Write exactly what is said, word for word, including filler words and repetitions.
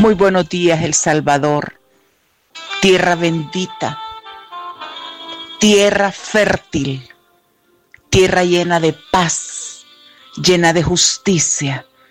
Muy buenos días, El Salvador, tierra bendita, tierra fértil, tierra llena de paz, llena de justicia,